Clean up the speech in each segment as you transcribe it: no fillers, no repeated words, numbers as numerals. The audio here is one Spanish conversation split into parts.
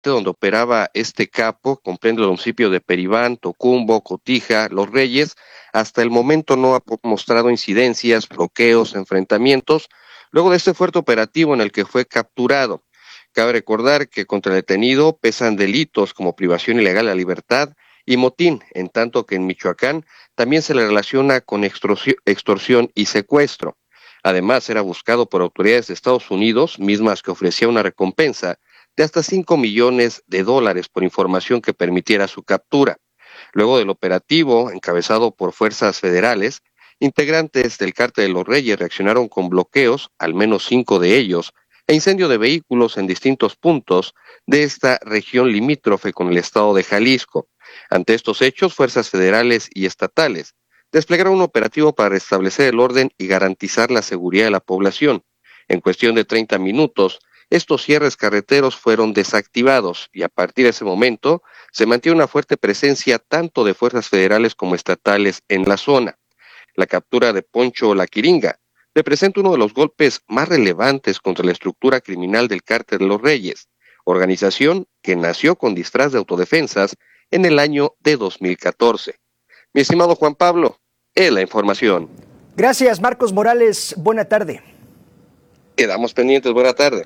donde operaba este capo comprende el municipio de Peribán, Tocumbo, Cotija, Los Reyes. Hasta el momento no ha mostrado incidencias, bloqueos, enfrentamientos, luego de este fuerte operativo en el que fue capturado. Cabe recordar que contra el detenido pesan delitos como privación ilegal de la libertad y motín, en tanto que en Michoacán también se le relaciona con extorsión y secuestro. Además, era buscado por autoridades de Estados Unidos, mismas que ofrecían una recompensa de hasta $5 millones por información que permitiera su captura. Luego del operativo, encabezado por fuerzas federales, integrantes del Cártel de los Reyes reaccionaron con bloqueos, al menos 5 de ellos, e incendio de vehículos en distintos puntos de esta región limítrofe con el estado de Jalisco. Ante estos hechos, fuerzas federales y estatales desplegaron un operativo para restablecer el orden y garantizar la seguridad de la población. En cuestión de 30 minutos, estos cierres carreteros fueron desactivados y a partir de ese momento se mantiene una fuerte presencia tanto de fuerzas federales como estatales en la zona. La captura de Poncho La Quiringa representa uno de los golpes más relevantes contra la estructura criminal del Cártel de los Reyes, organización que nació con disfraz de autodefensas en el año de 2014. Mi estimado Juan Pablo, es la información. Gracias, Marcos Morales. Buena tarde. Quedamos pendientes. Buena tarde.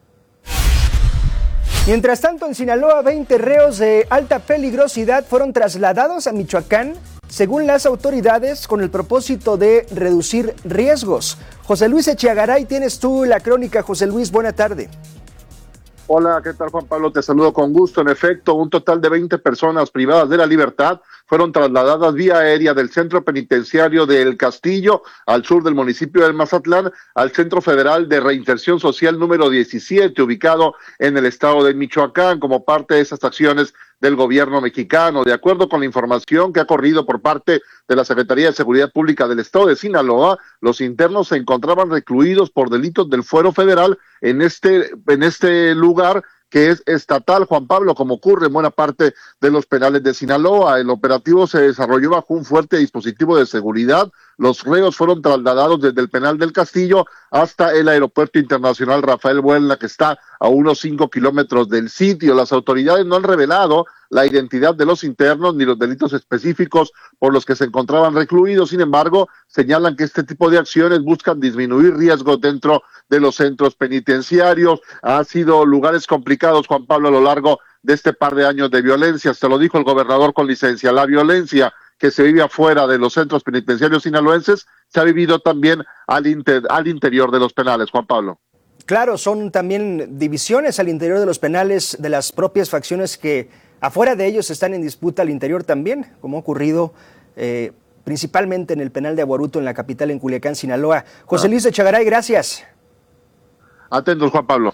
Mientras tanto, en Sinaloa, 20 reos de alta peligrosidad fueron trasladados a Michoacán, según las autoridades, con el propósito de reducir riesgos. José Luis Echeagaray, tienes tú la crónica. José Luis, buena tarde. Hola, ¿qué tal, Juan Pablo? Te saludo con gusto. En efecto, un total de 20 personas privadas de la libertad fueron trasladadas vía aérea del centro penitenciario de El Castillo, al sur del municipio de Mazatlán, al Centro Federal de Reinserción Social número 17, ubicado en el estado de Michoacán, como parte de esas acciones del gobierno mexicano. De acuerdo con la información que ha corrido por parte de la Secretaría de Seguridad Pública del estado de Sinaloa, los internos se encontraban recluidos por delitos del fuero federal en este lugar que es estatal, Juan Pablo, como ocurre en buena parte de los penales de Sinaloa. El operativo se desarrolló bajo un fuerte dispositivo de seguridad. Los reos fueron trasladados desde el penal del Castillo hasta el aeropuerto internacional Rafael Buelna, que está a unos 5 kilómetros del sitio. Las autoridades no han revelado la identidad de los internos ni los delitos específicos por los que se encontraban recluidos. Sin embargo, señalan que este tipo de acciones buscan disminuir riesgos dentro de los centros penitenciarios. Han sido lugares complicados, Juan Pablo, a lo largo de este par de años de violencia. Se lo dijo el gobernador con licencia. La violencia que se vive afuera de los centros penitenciarios sinaloenses se ha vivido también al interior de los penales, Juan Pablo. Claro, son también divisiones al interior de los penales de las propias facciones que afuera de ellos están en disputa al interior también, como ha ocurrido principalmente en el penal de Aguaruto, en la capital, en Culiacán, Sinaloa. José Luis Echeagaray, gracias. Atentos, Juan Pablo.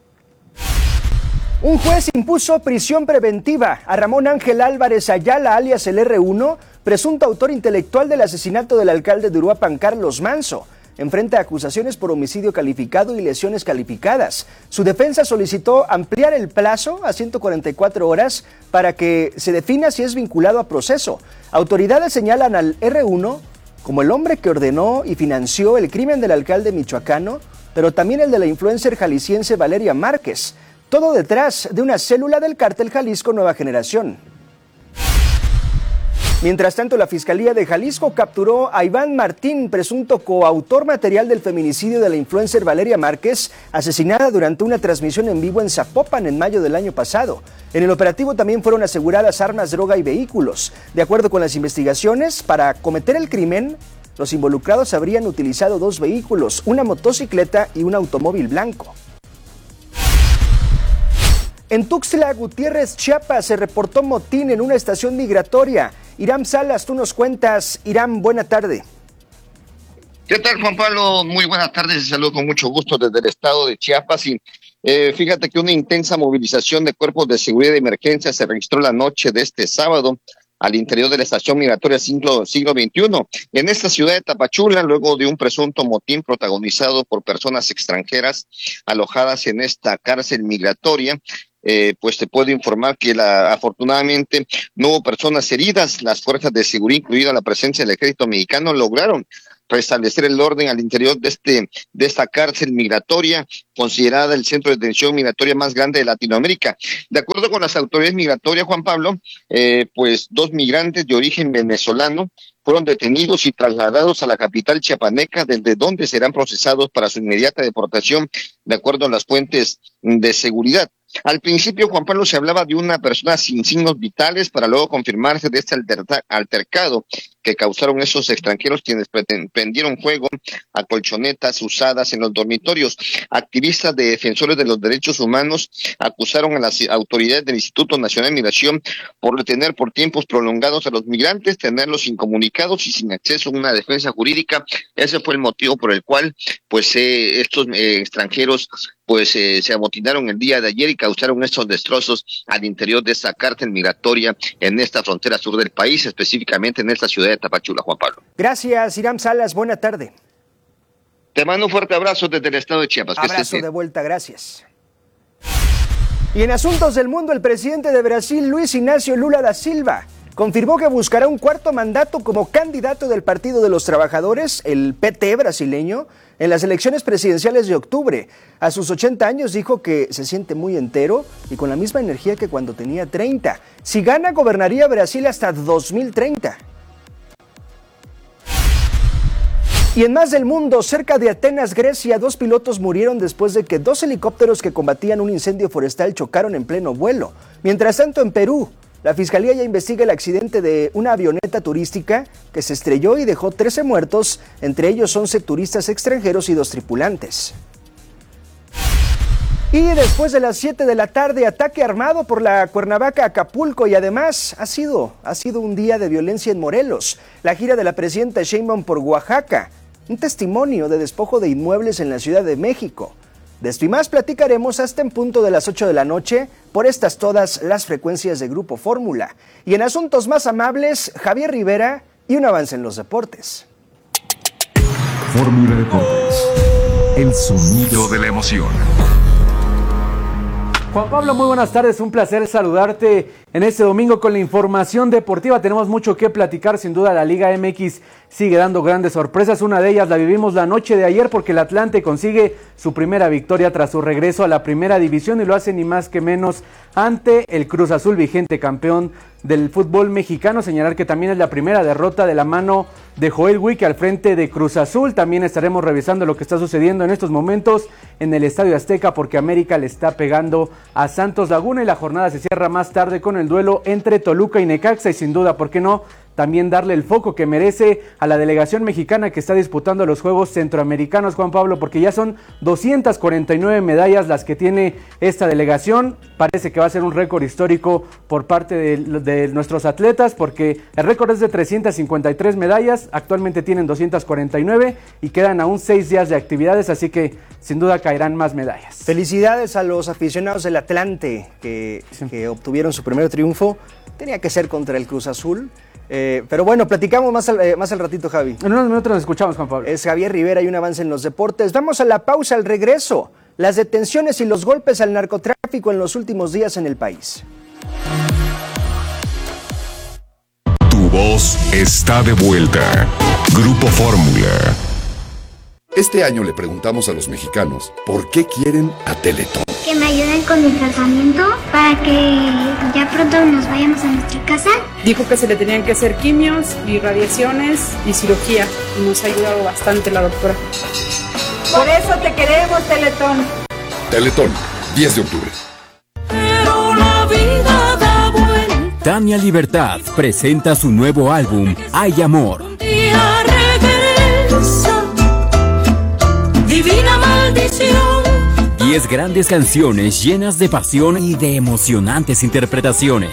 Un juez impuso prisión preventiva a Ramón Ángel Álvarez Ayala, alias el R1, presunto autor intelectual del asesinato del alcalde de Uruapan, Carlos Manso. Enfrenta acusaciones por homicidio calificado y lesiones calificadas. Su defensa solicitó ampliar el plazo a 144 horas para que se defina si es vinculado a proceso. Autoridades señalan al R1 como el hombre que ordenó y financió el crimen del alcalde michoacano, pero también el de la influencer jalisciense Valeria Márquez. Todo detrás de una célula del cártel Jalisco Nueva Generación. Mientras tanto, la Fiscalía de Jalisco capturó a Iván Martín, presunto coautor material del feminicidio de la influencer Valeria Márquez, asesinada durante una transmisión en vivo en Zapopan en mayo del año pasado. En el operativo también fueron aseguradas armas, droga y vehículos. De acuerdo con las investigaciones, para cometer el crimen, los involucrados habrían utilizado 2 vehículos, una motocicleta y un automóvil blanco. En Tuxtla Gutiérrez, Chiapas, se reportó motín en una estación migratoria. Irán Salas, tú nos cuentas. Irán, buena tarde. ¿Qué tal, Juan Pablo? Muy buenas tardes, te saludo con mucho gusto desde el estado de Chiapas. Y fíjate que una intensa movilización de cuerpos de seguridad de emergencia se registró la noche de este sábado al interior de la estación migratoria siglo XXI. En esta ciudad de Tapachula, luego de un presunto motín protagonizado por personas extranjeras alojadas en esta cárcel migratoria, pues te puedo informar que afortunadamente no hubo personas heridas. Las fuerzas de seguridad, incluida la presencia del ejército mexicano, lograron restablecer el orden al interior de esta cárcel migratoria, considerada el centro de detención migratoria más grande de Latinoamérica. De acuerdo con las autoridades migratorias, Juan Pablo, pues 2 migrantes de origen venezolano fueron detenidos y trasladados a la capital chiapaneca, desde donde serán procesados para su inmediata deportación, de acuerdo a las fuentes de seguridad. Al principio, Juan Pablo, se hablaba de una persona sin signos vitales, para luego confirmarse de este altercado que causaron esos extranjeros, quienes prendieron fuego a colchonetas usadas en los dormitorios. Activistas de defensores de los derechos humanos acusaron a las autoridades del Instituto Nacional de Migración por detener por tiempos prolongados a los migrantes, tenerlos incomunicados y sin acceso a una defensa jurídica. Ese fue el motivo por el cual pues estos extranjeros pues se amotinaron el día de ayer y causaron estos destrozos al interior de esta cárcel migratoria en esta frontera sur del país, específicamente en esta ciudad de Tapachula, Juan Pablo. Gracias, Hiram Salas, buena tarde. Te mando un fuerte abrazo desde el estado de Chiapas. Abrazo de vuelta, gracias. Y en asuntos del mundo, el presidente de Brasil, Luis Ignacio Lula da Silva, confirmó que buscará un 4º mandato como candidato del Partido de los Trabajadores, el PT brasileño, en las elecciones presidenciales de octubre. A sus 80 años dijo que se siente muy entero y con la misma energía que cuando tenía 30. Si gana, gobernaría Brasil hasta 2030. Y en más del mundo, cerca de Atenas, Grecia, 2 pilotos murieron después de que 2 helicópteros que combatían un incendio forestal chocaron en pleno vuelo. Mientras tanto, en Perú, la Fiscalía ya investiga el accidente de una avioneta turística que se estrelló y dejó 13 muertos, entre ellos 11 turistas extranjeros y 2 tripulantes. Y después de las 7 de la tarde, ataque armado por la Cuernavaca Acapulco, y además ha sido un día de violencia en Morelos. La gira de la presidenta Sheinbaum por Oaxaca, un testimonio de despojo de inmuebles en la Ciudad de México. De esto y más platicaremos hasta en punto de las 8 de la noche por estas todas las frecuencias de Grupo Fórmula. Y en asuntos más amables, Javier Rivera y un avance en los deportes. Fórmula Deportes, el sonido de la emoción. Juan Pablo, muy buenas tardes, un placer saludarte en este domingo con la información deportiva. Tenemos mucho que platicar, sin duda la Liga MX sigue dando grandes sorpresas. Una de ellas la vivimos la noche de ayer porque el Atlante consigue su primera victoria tras su regreso a la primera división y lo hace ni más que menos ante el Cruz Azul, vigente campeón del fútbol mexicano. Señalar que también es la primera derrota de la mano de Joel Wicke al frente de Cruz Azul. También estaremos revisando lo que está sucediendo en estos momentos en el Estadio Azteca porque América le está pegando a Santos Laguna y la jornada se cierra más tarde con el duelo entre Toluca y Necaxa y sin duda, ¿por qué no?, también darle el foco que merece a la delegación mexicana que está disputando los Juegos Centroamericanos, Juan Pablo, porque ya son 249 medallas las que tiene esta delegación. Parece que va a ser un récord histórico por parte de nuestros atletas, porque el récord es de 353 medallas, actualmente tienen 249 y quedan aún 6 días de actividades, así que sin duda caerán más medallas. Felicidades a los aficionados del Atlante que obtuvieron su primer triunfo. Tenía que ser contra el Cruz Azul. Pero bueno, platicamos más al ratito, Javi. En unos minutos nos escuchamos, Juan Pablo. Es Javier Rivera y un avance en los deportes. Vamos a la pausa, al regreso. Las detenciones y los golpes al narcotráfico en los últimos días en el país. Tu voz está de vuelta. Grupo Fórmula. Este año le preguntamos a los mexicanos por qué quieren a Teletón. Que me ayuden con mi tratamiento para que ya pronto nos vayamos a nuestra casa. Dijo que se le tenían que hacer quimios y radiaciones y cirugía y nos ha ayudado bastante la doctora. Por eso te queremos, Teletón. Teletón, 10 de octubre. Pero la vida da vuelta. Tania Libertad presenta su nuevo álbum, Hay Amor. Un día regresa, divina maldición. 10 grandes canciones llenas de pasión y de emocionantes interpretaciones.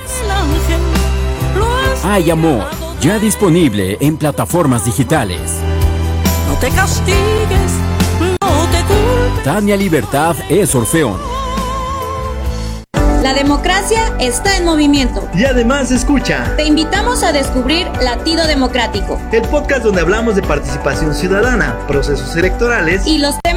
Hay Amor, ya disponible en plataformas digitales. No te castigues, no te culpes. Tania Libertad es Orfeón. La democracia está en movimiento. Y además escucha. Te invitamos a descubrir Latido Democrático, el podcast donde hablamos de participación ciudadana, procesos electorales y los temas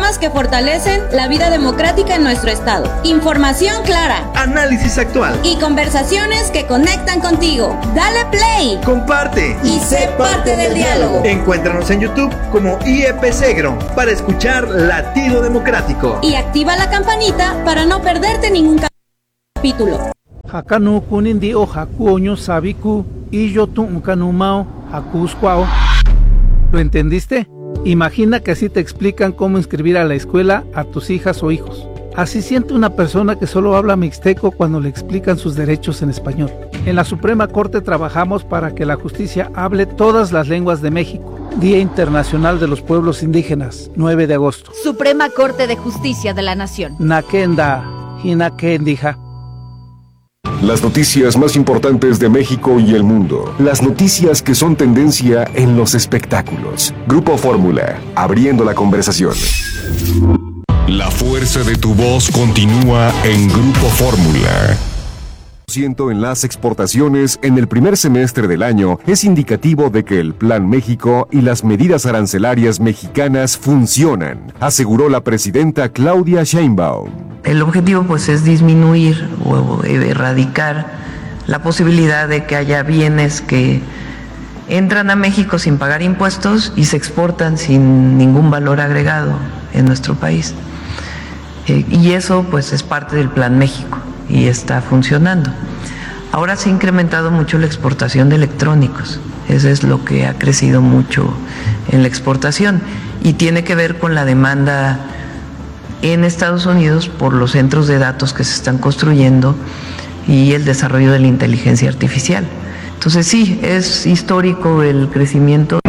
temas que fortalecen la vida democrática en nuestro estado. Información clara, análisis actual y conversaciones que conectan contigo. Dale play, comparte y sé parte del diálogo. Encuéntranos en YouTube como IEP Segro para escuchar Latido Democrático. Y activa la campanita para no perderte ningún capítulo. Hakanu kunindi o hakuoño sabiku y yo tu kanumao hakuskwao. ¿Lo entendiste? Imagina que así te explican cómo inscribir a la escuela a tus hijas o hijos. Así siente una persona que solo habla mixteco cuando le explican sus derechos en español. En la Suprema Corte trabajamos para que la justicia hable todas las lenguas de México. Día Internacional de los Pueblos Indígenas, 9 de agosto. Suprema Corte de Justicia de la Nación. Nakenda, Hinakendija. Las noticias más importantes de México y el mundo. Las noticias que son tendencia en los espectáculos. Grupo Fórmula, abriendo la conversación. La fuerza de tu voz continúa en Grupo Fórmula. En las exportaciones en el primer semestre del año es indicativo de que el Plan México y las medidas arancelarias mexicanas funcionan, aseguró la presidenta Claudia Sheinbaum. El objetivo pues es disminuir o erradicar la posibilidad de que haya bienes que entran a México sin pagar impuestos y se exportan sin ningún valor agregado en nuestro país. Y eso pues es parte del Plan México y está funcionando. Ahora se ha incrementado mucho la exportación de electrónicos. Eso es lo que ha crecido mucho en la exportación y tiene que ver con la demanda en Estados Unidos por los centros de datos que se están construyendo y el desarrollo de la inteligencia artificial. Entonces sí, es histórico el crecimiento.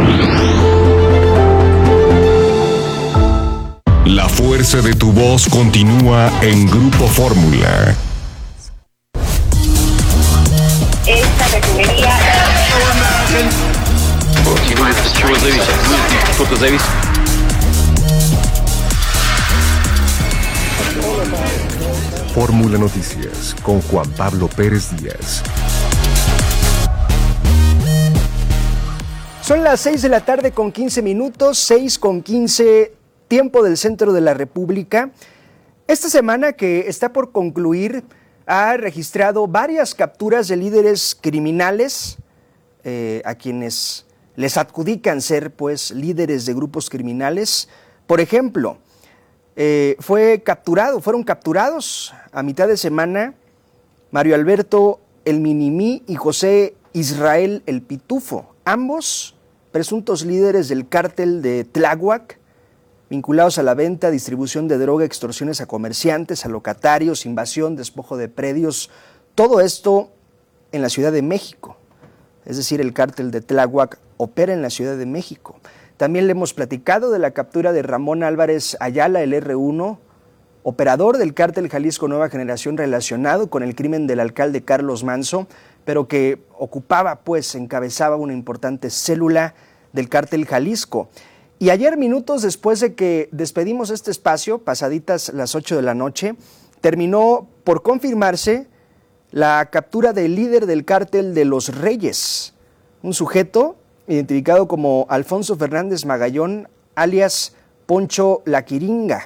La fuerza de tu voz continúa en Grupo Fórmula. Esta refinería... Fórmula Noticias con Juan Pablo Pérez Díaz. Son las 6 de la tarde con 15 minutos, 6:15, tiempo del centro de la República. Esta semana que está por concluir ha registrado varias capturas de líderes criminales a quienes les adjudican ser pues líderes de grupos criminales. Por ejemplo, fueron capturados a mitad de semana Mario Alberto el Minimí y José Israel el Pitufo, ambos presuntos líderes del cártel de Tláhuac, vinculados a la venta, distribución de droga, extorsiones a comerciantes, a locatarios, invasión, despojo de predios, todo esto en la Ciudad de México. Es decir, el cártel de Tláhuac opera en la Ciudad de México. También le hemos platicado de la captura de Ramón Álvarez Ayala, el R1, operador del cártel Jalisco Nueva Generación relacionado con el crimen del alcalde Carlos Manso, pero que encabezaba una importante célula del cártel Jalisco. Y ayer, minutos después de que despedimos este espacio, pasaditas las 8 de la noche, terminó por confirmarse la captura del líder del cártel de Los Reyes, un sujeto identificado como Alfonso Fernández Magallón, alias Poncho La Quiringa.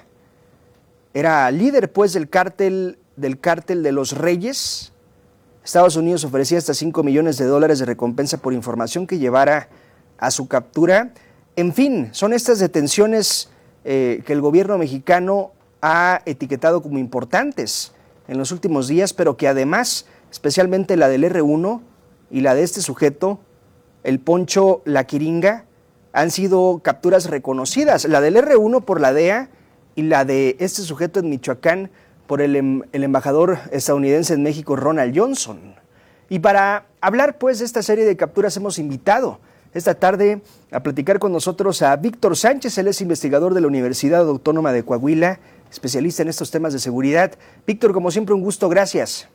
Era líder del cártel de Los Reyes. Estados Unidos ofrecía hasta $5 millones de recompensa por información que llevara a su captura. En fin, son estas detenciones que el gobierno mexicano ha etiquetado como importantes en los últimos días, pero que además, especialmente la del R1 y la de este sujeto, el Poncho La Quiringa, han sido capturas reconocidas. La del R1 por la DEA y la de este sujeto en Michoacán por el embajador estadounidense en México, Ronald Johnson. Y para hablar pues de esta serie de capturas hemos invitado esta tarde a platicar con nosotros a Víctor Sánchez. Él es investigador de la Universidad Autónoma de Coahuila, especialista en estos temas de seguridad. Víctor, como siempre, un gusto, gracias.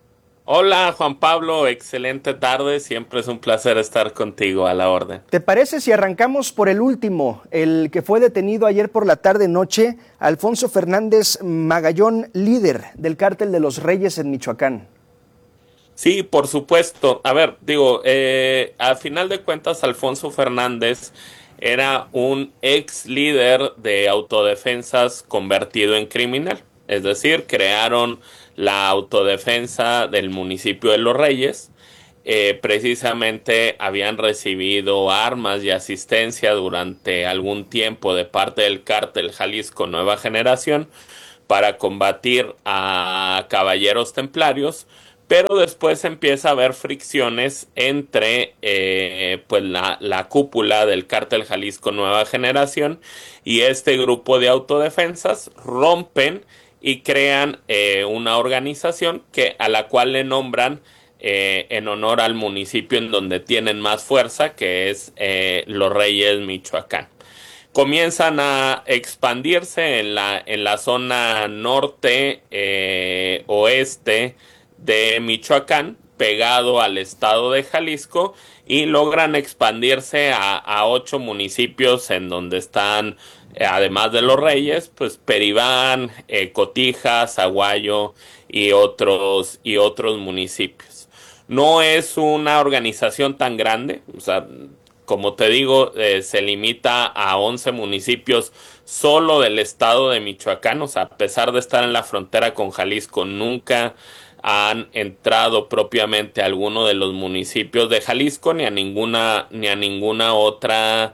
Hola Juan Pablo, excelente tarde, siempre es un placer estar contigo, a la orden. ¿Te parece si arrancamos por el último, el que fue detenido ayer por la tarde-noche, Alfonso Fernández Magallón, líder del cártel de Los Reyes en Michoacán? Sí, por supuesto. A ver, al final de cuentas, Alfonso Fernández era un ex líder de autodefensas convertido en criminal. Es decir, crearon la autodefensa del municipio de Los Reyes. Precisamente habían recibido armas y asistencia durante algún tiempo de parte del cártel Jalisco Nueva Generación para combatir a caballeros templarios, pero después empieza a haber fricciones entre pues la cúpula del cártel Jalisco Nueva Generación y este grupo de autodefensas. Rompen y crean una organización a la cual le nombran en honor al municipio en donde tienen más fuerza, que es Los Reyes, Michoacán. Comienzan a expandirse en la zona norte, oeste de Michoacán, pegado al estado de Jalisco, y logran expandirse a 8 municipios en donde están, además de Los Reyes, pues Peribán, Cotija, Zaguayo y otros municipios. No es una organización tan grande, o sea, como te digo, se limita a 11 municipios solo del estado de Michoacán. O sea, a pesar de estar en la frontera con Jalisco, nunca han entrado propiamente a alguno de los municipios de Jalisco ni a ninguna otra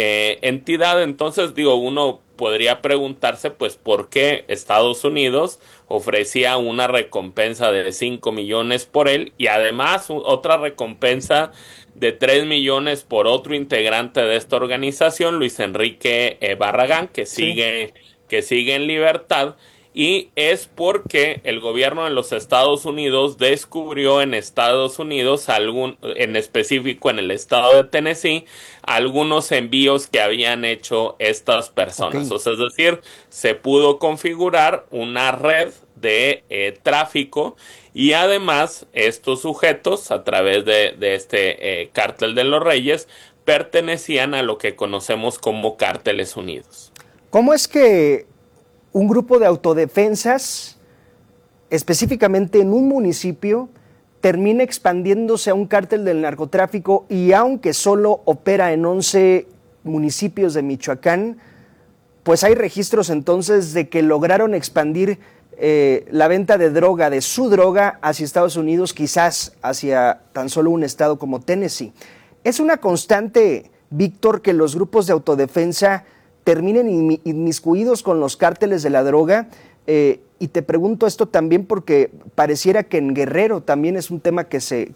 entidad. Entonces, digo, uno podría preguntarse, pues, ¿por qué Estados Unidos ofrecía una recompensa de 5 millones por él y además otra recompensa de 3 millones por otro integrante de esta organización, Luis Enrique Barragán, que sigue en libertad? Y es porque el gobierno de los Estados Unidos descubrió en Estados Unidos, en específico en el estado de Tennessee, algunos envíos que habían hecho estas personas. Okay. O sea, es decir, se pudo configurar una red de tráfico, y además estos sujetos, a través de este cártel de Los Reyes, pertenecían a lo que conocemos como Cárteles Unidos. ¿Cómo es que un grupo de autodefensas, específicamente en un municipio, termina expandiéndose a un cártel del narcotráfico, y aunque solo opera en 11 municipios de Michoacán, pues hay registros entonces de que lograron expandir la venta de droga, de su droga, hacia Estados Unidos, quizás hacia tan solo un estado como Tennessee? Es una constante, Víctor, que los grupos de autodefensa terminen inmiscuidos con los cárteles de la droga, y te pregunto esto también porque pareciera que en Guerrero también es un tema que se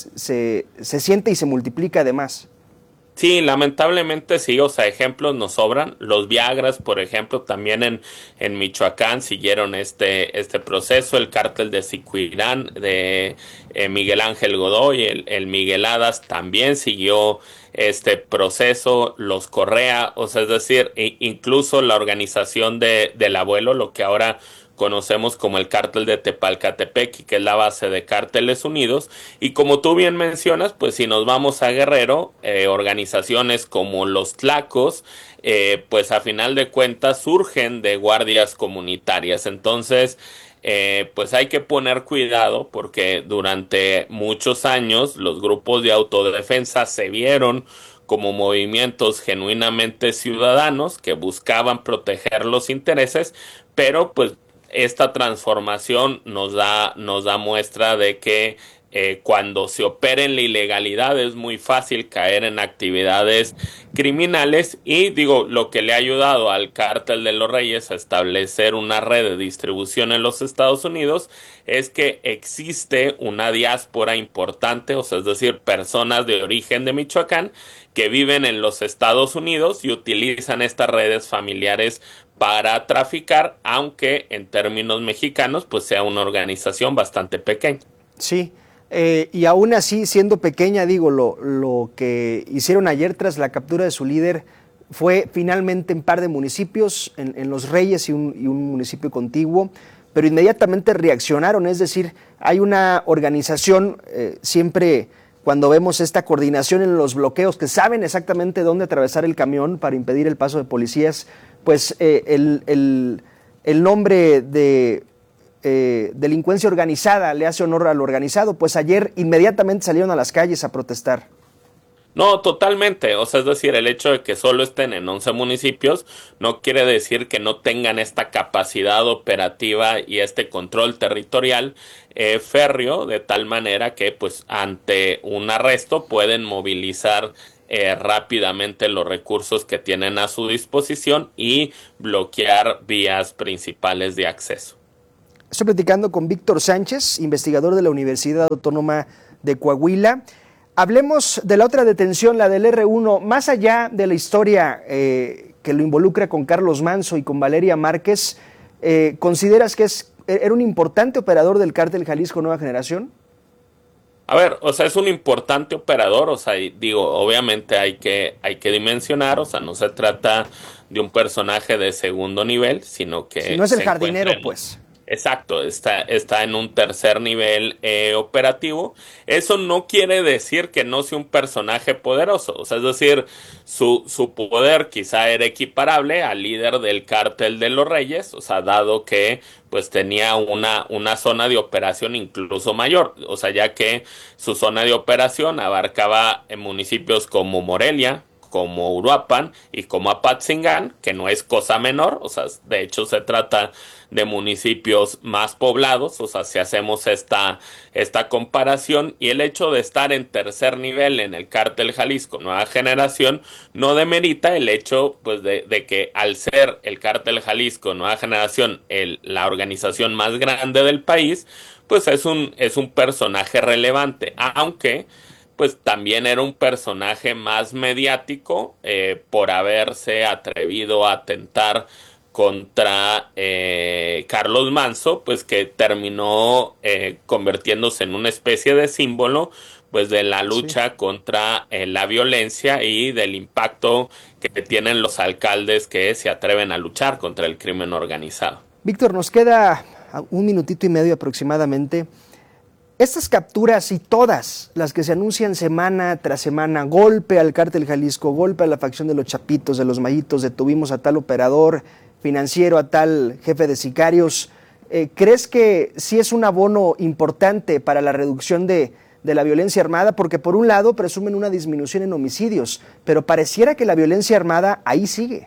siente y se multiplica además. Sí, lamentablemente sí, o sea, ejemplos nos sobran. Los Viagras, por ejemplo, también en Michoacán siguieron este proceso. El cártel de Sicuirán, de Miguel Ángel Godoy, el Migueladas, también siguió este proceso. Los Correa, o sea, es decir, incluso la organización del Abuelo, lo que ahora conocemos como el cártel de Tepalcatepec, que es la base de Cárteles Unidos. Y como tú bien mencionas, pues si nos vamos a Guerrero, organizaciones como los Tlacos, pues a final de cuentas surgen de guardias comunitarias. Entonces, pues hay que poner cuidado, porque durante muchos años los grupos de autodefensa se vieron como movimientos genuinamente ciudadanos que buscaban proteger los intereses, pero pues esta transformación nos da muestra de que cuando se opera en la ilegalidad es muy fácil caer en actividades criminales. Y digo, lo que le ha ayudado al cártel de Los Reyes a establecer una red de distribución en los Estados Unidos es que existe una diáspora importante, o sea, es decir, personas de origen de Michoacán que viven en los Estados Unidos y utilizan estas redes familiares para traficar, aunque en términos mexicanos pues sea una organización bastante pequeña. Sí, y aún así, siendo pequeña, digo, lo que hicieron ayer tras la captura de su líder fue finalmente en par de municipios, en Los Reyes y un municipio contiguo, pero inmediatamente reaccionaron. Es decir, hay una organización, siempre cuando vemos esta coordinación en los bloqueos, que saben exactamente dónde atravesar el camión para impedir el paso de policías, pues el nombre de delincuencia organizada le hace honor al organizado. Pues ayer inmediatamente salieron a las calles a protestar. No, totalmente. O sea, es decir, el hecho de que solo estén en 11 municipios no quiere decir que no tengan esta capacidad operativa y este control territorial férreo, de tal manera que, pues, ante un arresto pueden movilizar rápidamente los recursos que tienen a su disposición y bloquear vías principales de acceso. Estoy platicando con Víctor Sánchez, investigador de la Universidad Autónoma de Coahuila. Hablemos de la otra detención, la del R1, más allá de la historia que lo involucra con Carlos Manso y con Valeria Márquez, ¿consideras que era un importante operador del cártel Jalisco Nueva Generación? A ver, o sea, es un importante operador, o sea, digo, obviamente hay que dimensionar, o sea, no se trata de un personaje de segundo nivel, sino que... Si no es el jardinero, pues... Exacto, está en un tercer nivel operativo. Eso no quiere decir que no sea un personaje poderoso. O sea, es decir, su poder quizá era equiparable al líder del cártel de los Reyes, o sea, dado que pues tenía una zona de operación incluso mayor. O sea, ya que su zona de operación abarcaba en municipios como Morelia, como Uruapan y como Apatzingán, que no es cosa menor, o sea, de hecho se trata de municipios más poblados, o sea, si hacemos esta comparación, y el hecho de estar en tercer nivel en el cártel Jalisco Nueva Generación no demerita el hecho, pues, de que al ser el cártel Jalisco Nueva Generación la organización más grande del país, pues es un personaje relevante, aunque pues también era un personaje más mediático por haberse atrevido a atentar contra Carlos Manso, pues que terminó convirtiéndose en una especie de símbolo pues de la lucha contra la violencia y del impacto que tienen los alcaldes que se atreven a luchar contra el crimen organizado. Víctor, nos queda 1 minutito y medio aproximadamente. Estas capturas y todas las que se anuncian semana tras semana, golpe al cártel Jalisco, golpe a la facción de los Chapitos, de los Mayitos, detuvimos a tal operador financiero, a tal jefe de sicarios, ¿crees que sí es un abono importante para la reducción de la violencia armada? Porque por un lado presumen una disminución en homicidios, pero pareciera que la violencia armada ahí sigue.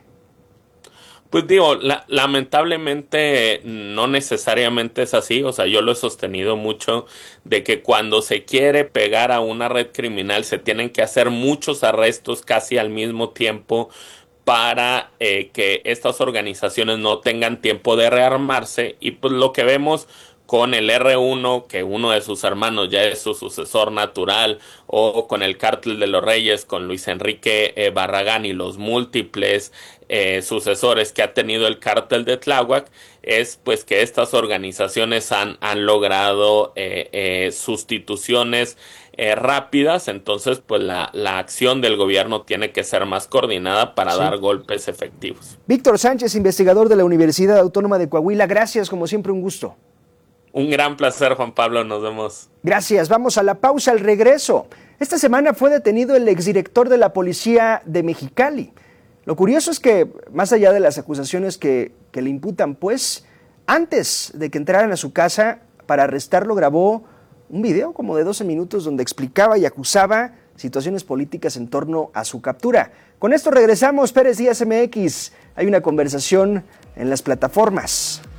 Pues digo, lamentablemente no necesariamente es así, o sea, yo lo he sostenido mucho de que cuando se quiere pegar a una red criminal se tienen que hacer muchos arrestos casi al mismo tiempo para que estas organizaciones no tengan tiempo de rearmarse, y pues lo que vemos con el R1, que uno de sus hermanos ya es su sucesor natural, o con el Cártel de los Reyes, con Luis Enrique Barragán y los múltiples sucesores que ha tenido el Cártel de Tláhuac, es pues que estas organizaciones han logrado sustituciones rápidas. Entonces pues la acción del gobierno tiene que ser más coordinada para dar golpes efectivos. Víctor Sánchez, investigador de la Universidad Autónoma de Coahuila, gracias, como siempre un gusto. Un gran placer, Juan Pablo, nos vemos. Gracias, vamos a la pausa, al regreso. Esta semana fue detenido el exdirector de la policía de Mexicali. Lo curioso es que, más allá de las acusaciones que le imputan, pues, antes de que entraran a su casa para arrestarlo, grabó un video como de 12 minutos donde explicaba y acusaba situaciones políticas en torno a su captura. Con esto regresamos, Pérez Díaz MX. Hay una conversación en las plataformas.